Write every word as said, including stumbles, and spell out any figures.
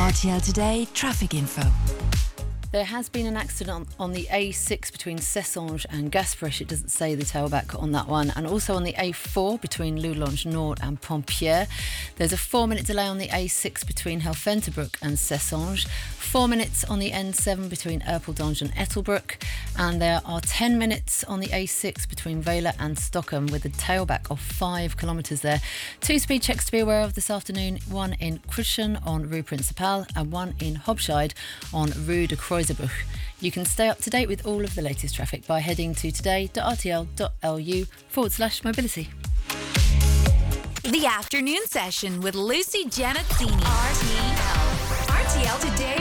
R T L Today traffic info. There has been an accident on, on the A six between Cessange and Gaspereche. It doesn't say the tailback on that one. And also on the A four between Loulange Nord and Pompier. There's a four minute delay on the A six between Helfenterbroek and Cessange. Four minutes on the N seven between Erpeldange and Ettelbruck. And there are ten minutes on the A six between Vela and Stockholm with a tailback of five kilometres there. Two speed checks to be aware of this afternoon. One in Cruchen on Rue Principale and one in Hobscheid on Rue de Croix. You can stay up to date with all of the latest traffic by heading to today.rtl.lu forward slash mobility. The afternoon session with Lucy Janazzini. R T L. R T L Today